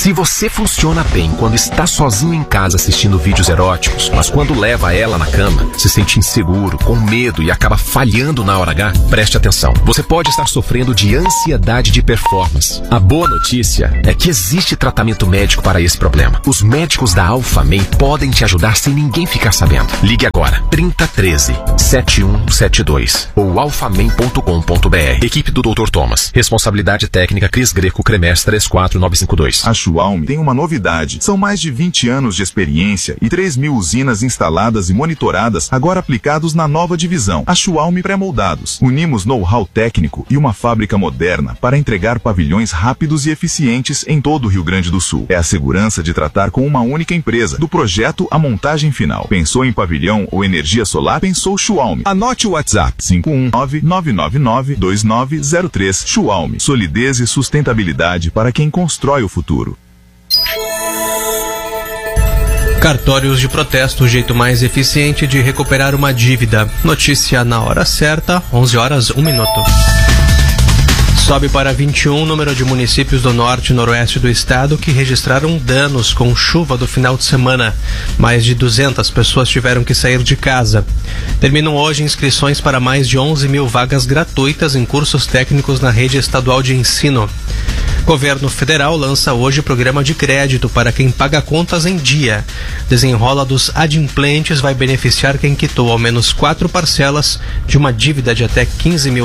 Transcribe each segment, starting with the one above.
Se você funciona bem quando está sozinho em casa assistindo vídeos eróticos, mas quando leva ela na cama, se sente inseguro, com medo e acaba falhando na hora H, preste atenção. Você pode estar sofrendo de ansiedade de performance. A boa notícia é que existe tratamento médico para esse problema. Os médicos da Alphaman podem te ajudar sem ninguém ficar sabendo. Ligue agora, 3013-7172 ou alphaman.com.br. Equipe do Dr. Thomas. Responsabilidade técnica Cris Greco Cremes 34952. A Schwalm tem uma novidade. São mais de 20 anos de experiência e 3.000 usinas instaladas e monitoradas, agora aplicados na nova divisão, a Schwalm Pré-Moldados. Unimos know-how técnico e uma fábrica moderna para entregar pavilhões rápidos e eficientes em todo o Rio Grande do Sul. É a segurança de tratar com uma única empresa, do projeto à montagem final. Pensou em pavilhão ou energia solar? Pensou Schwalm. Anote o WhatsApp 519-999-2903. Schwalm. Solidez e sustentabilidade para quem constrói o futuro. Cartórios de protesto, o jeito mais eficiente de recuperar uma dívida. Notícia na hora certa, 11 horas, 1 minuto. Sobe para 21 o número de municípios do norte e noroeste do estado que registraram danos com chuva do final de semana. Mais de 200 pessoas tiveram que sair de casa. Terminam hoje inscrições para mais de 11 mil vagas gratuitas em cursos técnicos na rede estadual de ensino. Governo federal lança hoje programa de crédito para quem paga contas em dia. Desenrola dos adimplentes vai beneficiar quem quitou ao menos 4 parcelas de uma dívida de até R$15 mil.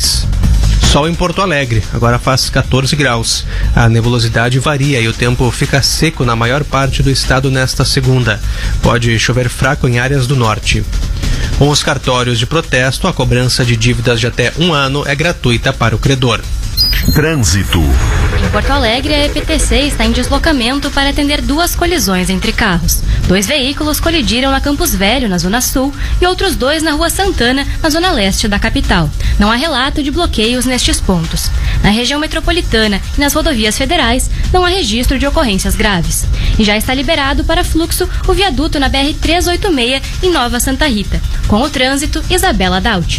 Sol em Porto Alegre, agora faz 14 graus. A nebulosidade varia e o tempo fica seco na maior parte do estado nesta segunda. Pode chover fraco em áreas do norte. Com os cartórios de protesto, a cobrança de dívidas de até 1 ano é gratuita para o credor. Trânsito. Em Porto Alegre, a EPTC está em deslocamento para atender 2 colisões entre carros. 2 veículos colidiram na Campos Velho, na Zona Sul, e outros 2 na Rua Santana, na Zona Leste da capital. Não há relato de bloqueios nestes pontos. Na região metropolitana e nas rodovias federais, não há registro de ocorrências graves. E já está liberado para fluxo o viaduto na BR-386 em Nova Santa Rita. Com o trânsito, Isabela Daut.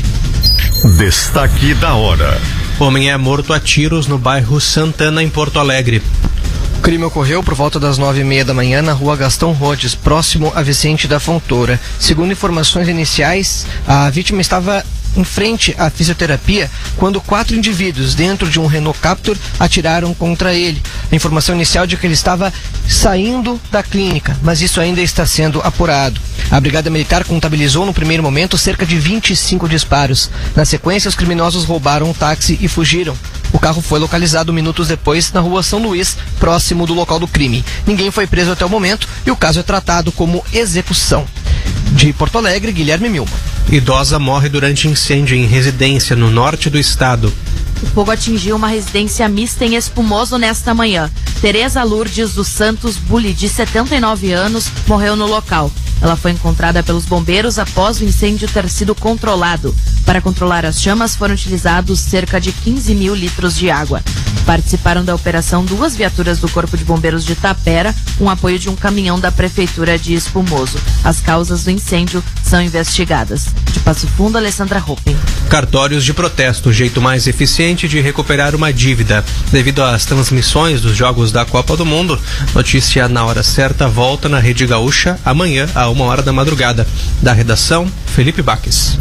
Destaque da hora. Homem é morto a tiros no bairro Santana, em Porto Alegre. O crime ocorreu por volta das 9h30 da manhã na rua Gastão Rhodes, próximo a Vicente da Fontoura. Segundo informações iniciais, a vítima estava em frente à fisioterapia quando 4 indivíduos dentro de um Renault Captur atiraram contra ele. A informação inicial é de que ele estava saindo da clínica, mas isso ainda está sendo apurado. A Brigada Militar contabilizou no primeiro momento cerca de 25 disparos. Na sequência, os criminosos roubaram um táxi e fugiram. O carro foi localizado minutos depois na rua São Luís, próximo do local do crime. Ninguém foi preso até o momento e o caso é tratado como execução. De Porto Alegre, Guilherme Milman. Idosa morre durante incêndio em residência no norte do estado. O fogo atingiu uma residência mista em Espumoso nesta manhã. Tereza Lourdes dos Santos Bulli, de 79 anos, morreu no local. Ela foi encontrada pelos bombeiros após o incêndio ter sido controlado. Para controlar as chamas foram utilizados cerca de 15 mil litros de água. Participaram da operação 2 viaturas do Corpo de Bombeiros de Tapera, com apoio de um caminhão da Prefeitura de Espumoso. As causas do incêndio são investigadas. De Passo Fundo, Alessandra Ruppen. Cartórios de protesto, o jeito mais eficiente de recuperar uma dívida. Devido às transmissões dos Jogos da Copa do Mundo, notícia na hora certa volta na Rede Gaúcha amanhã, a 1h da madrugada. Da redação, Felipe Baques.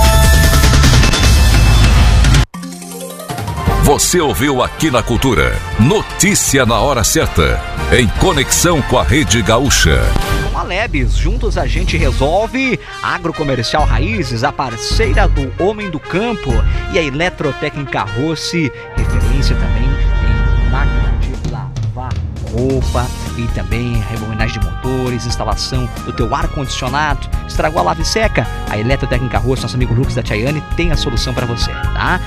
Você ouviu aqui na Cultura. Notícia na hora certa. Em conexão com a Rede Gaúcha. Com a Lebes, juntos a gente resolve. Agrocomercial Raízes, a parceira do homem do campo. E a Eletrotécnica Rossi, referência também em máquina de lavar roupa e também rebobinagem de motores, instalação do teu ar-condicionado. Estragou a lava e seca? A Eletrotécnica Rossi, nosso amigo Lucas da Chayane, tem a solução para você, tá?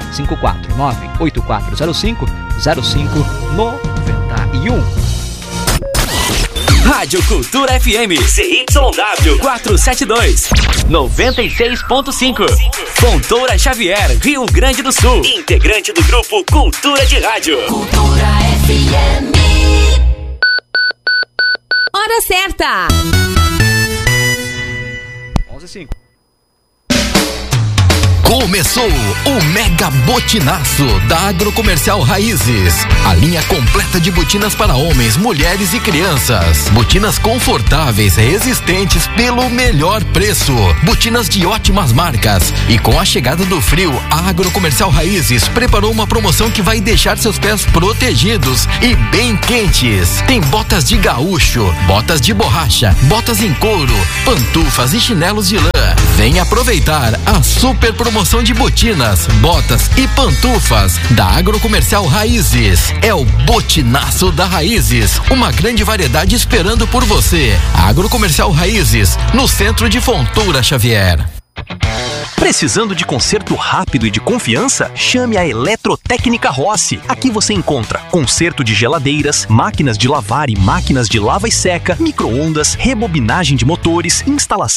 549-8405-0591. Rádio Cultura FM, CYW 472, 96.5. Fontoura Xavier, Rio Grande do Sul. Integrante do grupo Cultura de Rádio. Cultura FM. Hora certa. 11h05. Começou o Mega Botinaço da Agrocomercial Raízes. A linha completa de botinas para homens, mulheres e crianças. Botinas confortáveis, resistentes pelo melhor preço. Botinas de ótimas marcas. E com a chegada do frio, a Agrocomercial Raízes preparou uma promoção que vai deixar seus pés protegidos e bem quentes. Tem botas de gaúcho, botas de borracha, botas em couro, pantufas e chinelos de lã. Venha aproveitar a super promoção de botinas, botas e pantufas da Agrocomercial Raízes. É o Botinaço da Raízes, uma grande variedade esperando por você. Agrocomercial Raízes, no centro de Fontoura Xavier. Precisando de conserto rápido e de confiança? Chame a Eletrotécnica Rossi. Aqui você encontra conserto de geladeiras, máquinas de lavar e máquinas de lava e seca, micro-ondas, rebobinagem de motores, instalação